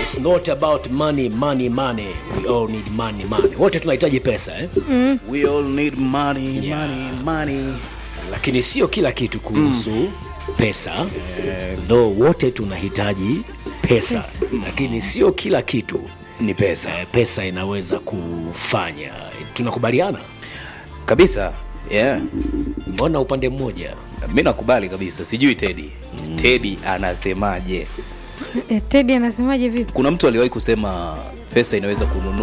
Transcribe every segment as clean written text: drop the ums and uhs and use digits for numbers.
It's not about money. We all need money. Wote tunahitaji pesa We all need money, money. Lakini sio kila kitu kuhusu pesa. Though wote tunahitaji pesa. Lakini sio kila kitu Ni pesa. Pesa inaweza kufanya. Tunakubaliana Kabisa. Yeah. Mbona upande mmoja? Mimi nakubali kabisa. Sijui Teddy. Teddy anasemaje? Teddy anasemaje vipi? Kuna mtu aliwahi kusema pesa inaweza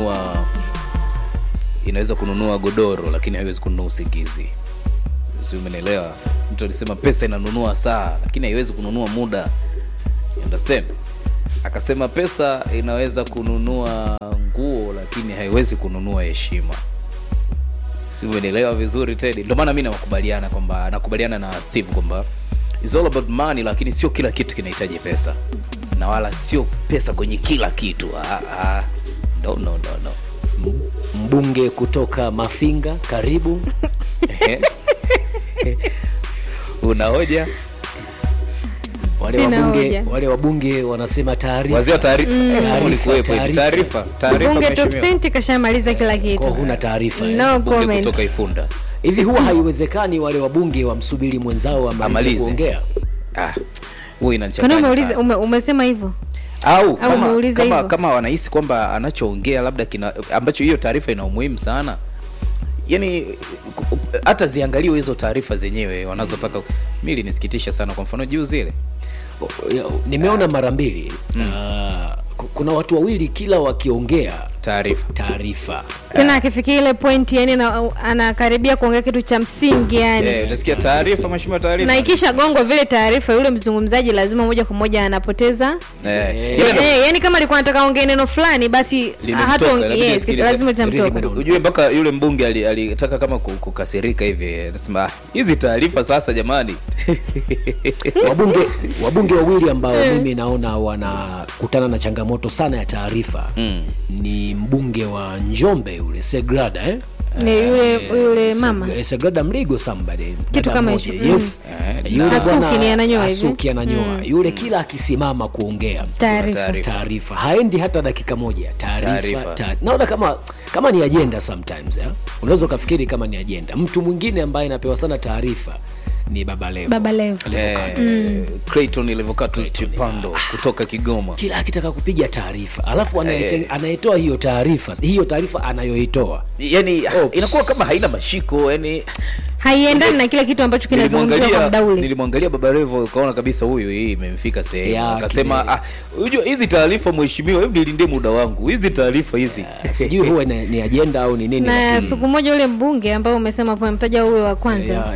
kununua godoro lakini haiwezi kununua usingizi. Sio, umeelewa? Mtu alisema pesa inanunua saa lakini haiwezi kununua muda. You understand? Akasema pesa inaweza kununua nguo lakini haiwezi kununua heshima. Sio, umeelewa vizuri Teddy? Ndio maana mimi nakubaliana na Steve kwamba it's all about money, lakini sio kila kitu kinahitaji pesa. Na wala sio pesa kwenye kila kitu. No. Mbunge kutoka Mafinga, karibu. Una hoja? Wale wabunge wanasema taarifa. Wazia taarifa. Bunge top cent kashamaliza kila kitu. Kwa huna taarifa. No comment. Kutoka Ifunda. Hivi huwa haiwezekani wale wabunge wamsubiri mwenzao amalize kuongea? Huwa inanichanganya sana. Umesema hivyo? Au kama wanahisi kwamba anachoongea labda ambacho hiyo taarifa ina umuhimu sana. Yaani hata ziangaliwe hizo taarifa zenyewe wanazotaka. Mimi nisikitisha sana kwa mfano juu zile. Nimeona mara mbili. Kuna watu wawili kila wakiongea taarifa. Tena akifikia ile point yani anakaribia kuongea kitu cha msingi yani. Utasikia taarifa, mheshimiwa taarifa. Na ikisha gongo vile taarifa yule mzungumzaji lazima moja kwa moja anapoteza. Yani kama alikuwa anataka aongee neno fulani basi lazima litamtoka. Unajua mpaka yule mbunge alitaka kama kukasirika hivi. Anasema hizi taarifa sasa jamani. Wabunge wawili ambao mimi naona wanakutana na changamoto sana ya taarifa ni mbunge wa Njombe yule Segrada ni yule mama Segrada Mligo somebody kitu kama hicho. Yes. Yule Asuki ananyoa yule kila akisimama kuongea taarifa haendi hata dakika moja. Taarifa naona kama ni agenda sometimes unaweza kufikiri kama ni agenda. Mtu mwingine ambaye anapewa sana taarifa ni Baba Levo. Clayton Levocatus Chipando kutoka Kigoma. Kila akitaka kupiga taarifa alafu anayetoa hiyo taarifa anayoitoa yani inakuwa kama haina mashiko, yani haiendani na kile kitu ambacho kinazungumziwa kwa muda ule. Nilimwangalia Baba Levo ukaona kabisa huyu hii imemfika sehemu. Akasema unajua hizi taarifa mheshimiwa, hebu nilinde muda wangu. Hizi taarifa hizi sijui huwa ni agenda au ni nini. Na siku moja yule mbunge ambao umesema hapo mtaja huyo wa kwanza.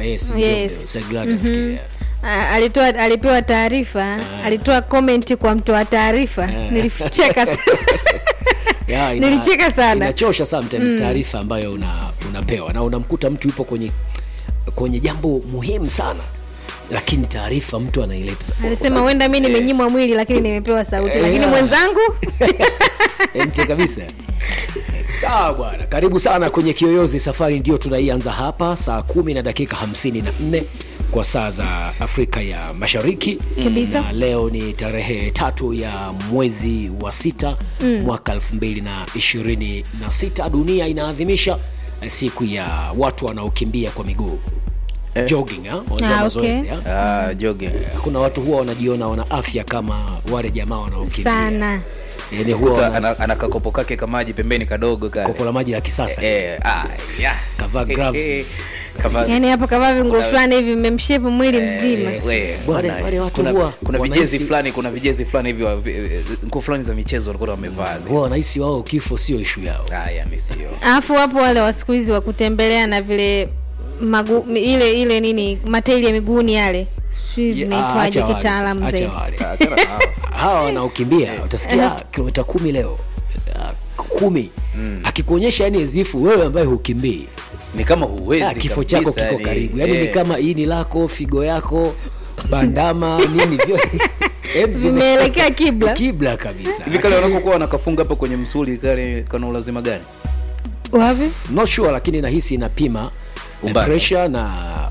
Alipewa taarifa, alitoa comment kwa mtu wa taarifa. Nilicheka sana. Nilicheka sana. Inachosha sometimes taarifa ambayo unapewa na unamkuta mtu yupo kwenye jambo muhimu sana lakini taarifa mtu anaileta. Alisema wenda mimi nimenyimwa mwili lakini nimepewa sauti lakini mwenzangu ente kabisa. Sawa bwana, karibu sana kwenye Kiyoyozi. Safari ndio tunaianza hapa saa 10:54 kwa saa za Afrika ya Mashariki. Na leo ni tarehe 3 ya mwezi wa 6 mwaka 2026. Dunia inaadhimisha siku ya watu wanaokimbia kwa miguu. Jogging mazoezi jogging. Kuna watu huwa wanajiona wana afya kama wale jamaa wanaokimbia sana. Yani huwa anakakopo kake kama maji pembeni kadogo kale. Kopo la maji la kisasa. Kavaa gloves. Yani hapo kavaa vingo fulani hivi vimemshape mwili mzima. Wale watu huwa kuna vijezi fulani hivi nguo fulani za michezo walikuwa wamevaa. Wao wanahisi wao kifo sio issue yao. Mimi sio. Alafu hapo wale wa siku hizi wa kutembelea na vile ile nini matairi ya miguuni yale. Sio inaitwaje kitaalamu zaidi. Hawa wanaokimbia utasikia kilomita 10 leo 10 akikuonyesha yani ezifu wewe ambaye hukimbii ni kama huwezi kifo chako kiko karibu yani ni kama ini lako, figo yako, bandama nini vyote vimeelekea kibla kabisa. Hivi kale wanakokuwa wanakafunga hapo kwenye msuli kale kana ulazima gani? Wapi? Not sure lakini nahisi inapima pressure na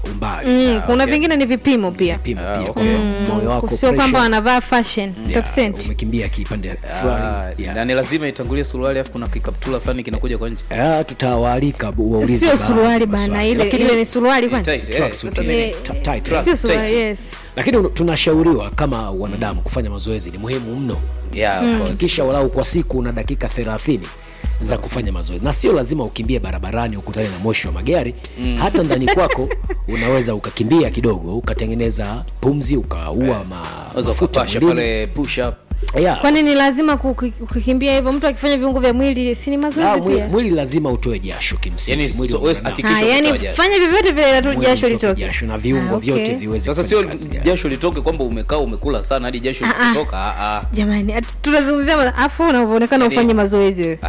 umbali. Kuna vingine ni vipimo pia. Kwamba moyo wako sio kwamba wanavaa fashion percent. Umekimbia kipande fulani. Na ni lazima itangulie suruali afu kuna kikaptula fulani kinakuja kwa nje. Tutawaalika waulize. Sio suruali bana, ile ni suruali kwani? Sio suruali, yes. Lakini tunashauriwa kama wanadamu kufanya mazoezi ni muhimu mno. Hakikisha walau kwa siku una dakika 30 za kufanya mazoezi, na sio lazima ukimbie barabarani ukutane na moshi wa magari. Hata ndani kwako unaweza ukakimbia kidogo, ukatengeneza pumzi, ukaua mafuta pale, push up. Kwani ni lazima kukimbia hivyo? Mtu akifanya viungo vya mwili si ni mazoezi pia? Mwili lazima utoe jasho kimsingi. Yani fanya vyovyote vile tu jasho litoke. Jasho na viungo vyote viweze. Sasa sio jasho litoke kwamba umekaa umekula sana hadi jasho litoka. Jamani, tunazungumzia afu unaonekana ufanye mazoezi wewe.